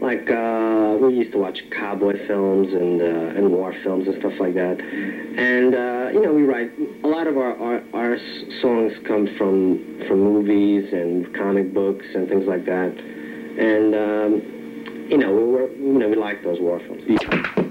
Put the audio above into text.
Like, we used to watch cowboy films and war films and stuff like that. And, we write, a lot of our songs come from movies and comic books and things like that. And, we like those war films.